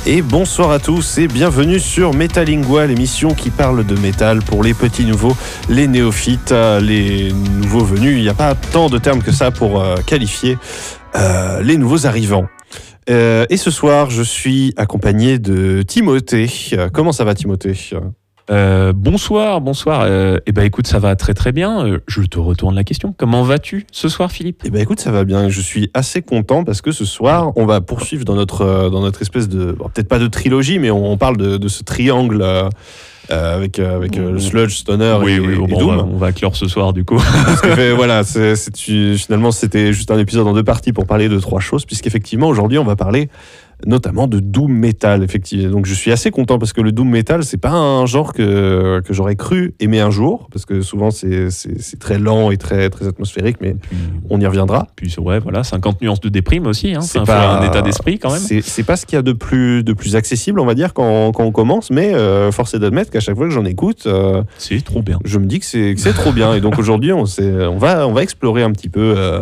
Et bonsoir à tous et bienvenue sur Metalingua, l'émission qui parle de métal pour les petits nouveaux, les néophytes, les nouveaux venus. Il n'y a pas tant de termes que ça pour qualifier les nouveaux arrivants. Et ce soir, je suis accompagné de Timothée. Comment ça va, Timothée ? Bonsoir. Écoute, ça va très très bien. Je te retourne la question. Comment vas-tu ce soir, Philippe ? Écoute, ça va bien. Je suis assez content parce que ce soir, on va poursuivre dans notre espèce de, peut-être pas de trilogie, mais on parle de ce triangle avec le sludge, stoner et Doom. On va clore ce soir du coup. Parce que, voilà, finalement, c'était juste un épisode en deux parties pour parler de trois choses, puisqu'effectivement, aujourd'hui, on va parler notamment de Doom Metal, effectivement. Donc je suis assez content parce que le Doom Metal, c'est pas un genre que j'aurais cru aimer un jour, parce que souvent c'est très lent et très, très atmosphérique, mais puis, on y reviendra. Puis ouais, voilà, 50 nuances de déprime aussi, hein. C'est pas un état d'esprit quand même. C'est pas ce qu'il y a de plus accessible, on va dire, quand on commence, mais force est d'admettre qu'à chaque fois que j'en écoute, c'est trop bien. Je me dis que c'est trop bien. Et donc aujourd'hui, on va explorer un petit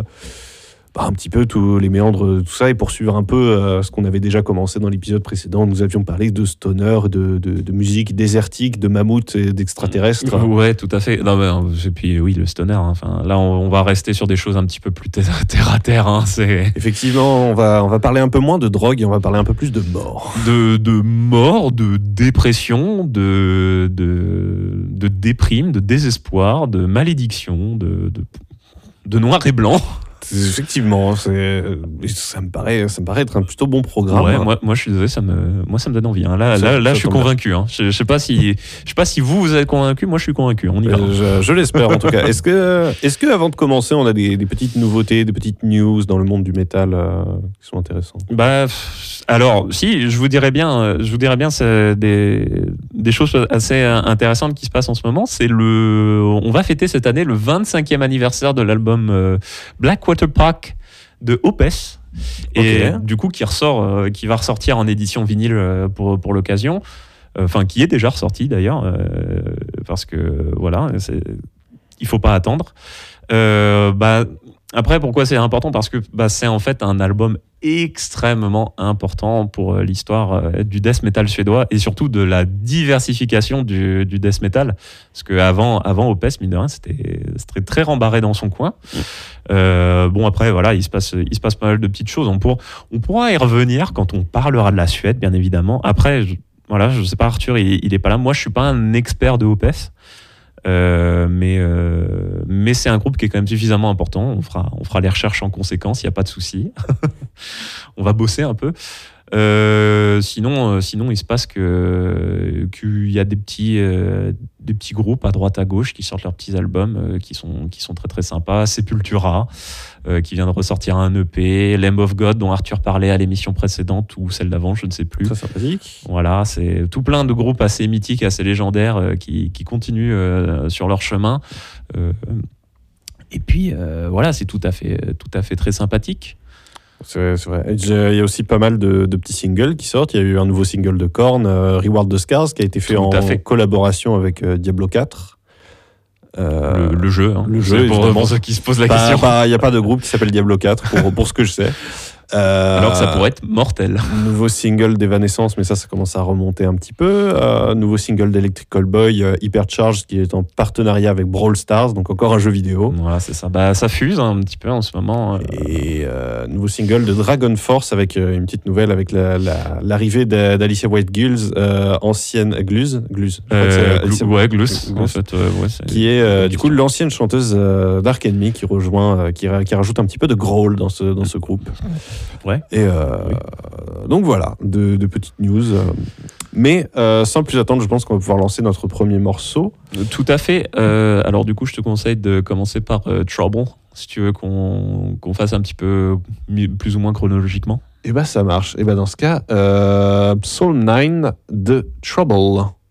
peu tous les méandres de tout ça et poursuivre un peu ce qu'on avait déjà commencé dans l'épisode précédent. Nous avions parlé de stoner, de musique désertique, de mammouth et d'extraterrestres. Ouais, tout à fait. Non, mais, et puis oui, le stoner. Hein. Enfin, là, on va rester sur des choses un petit peu plus terre à terre. Hein. Effectivement, on va parler un peu moins de drogue et on va parler un peu plus de mort. De mort, de dépression, de déprime, de désespoir, de malédiction, de noir et blanc. Effectivement, ça me paraît être un plutôt bon programme. Ouais, moi je suis désolé, ça me donne envie. Hein. Là, je suis convaincu. Hein. Je sais pas si vous êtes convaincu. Moi, je suis convaincu. On y va. Je l'espère en tout cas. Est-ce que avant de commencer, on a des petites nouveautés, des petites news dans le monde du métal qui sont intéressantes ? Alors, si, je vous dirais bien, c'est des choses assez intéressantes qui se passent en ce moment. On va fêter cette année le 25e anniversaire de l'album Blackwater Park de Opeth. Et du coup, qui va ressortir en édition vinyle pour l'occasion. Enfin, qui est déjà ressorti d'ailleurs, parce que voilà, il faut pas attendre. Après, pourquoi c'est important ? Parce que c'est en fait un album extrêmement important pour l'histoire du death metal suédois et surtout de la diversification du death metal. Parce qu'avant Opeth, mine de rien, c'était très rembarré dans son coin. Après, voilà, il se passe pas mal de petites choses. On pourra y revenir quand on parlera de la Suède, bien évidemment. Après, je sais pas, Arthur, il est pas là. Moi, je suis pas un expert de Opeth. Mais c'est un groupe qui est quand même suffisamment important. On fera les recherches en conséquence, il n'y a pas de souci. On va bosser un peu. Sinon, il se passe qu'il y a des petits groupes à droite à gauche qui sortent leurs petits albums qui sont très très sympas. Sepultura qui vient de ressortir un EP, Lamb of God dont Arthur parlait à l'émission précédente ou celle d'avant, je ne sais plus. Très sympathique. Voilà, c'est tout plein de groupes assez mythiques, assez légendaires qui continuent sur leur chemin. Et puis voilà, c'est tout à fait très sympathique. C'est vrai. Il y a aussi pas mal de petits singles qui sortent. Il y a eu un nouveau single de Korn, Reward the Scars, qui a été fait en collaboration avec Diablo 4. Le jeu. Hein. Le jeu, pour ceux qui se posent la question. Il n'y a pas de groupe qui s'appelle Diablo 4, pour ce que je sais. Alors que ça pourrait être mortel. Nouveau single d'Evanescence, mais ça commence à remonter un petit peu. Nouveau single d'Electric Callboy, Hypercharged, qui est en partenariat avec Brawl Stars, donc encore un jeu vidéo. Voilà, c'est ça. Ça fuse un petit peu en ce moment. Et nouveau single de Dragon Force avec une petite nouvelle avec l'arrivée d'Alicia White Gills, ancienne Gluz. Gluz. En fait, qui est du coup l'ancienne chanteuse d'Ark Enemy qui rajoute un petit peu de growl dans ce groupe. Ouais. Et donc voilà, de petites news. Mais sans plus attendre, je pense qu'on va pouvoir lancer notre premier morceau. Tout à fait. Alors du coup, je te conseille de commencer par Trouble, si tu veux qu'on fasse un petit peu plus ou moins chronologiquement. Et ça marche. Et dans ce cas, Soul 9 de Trouble.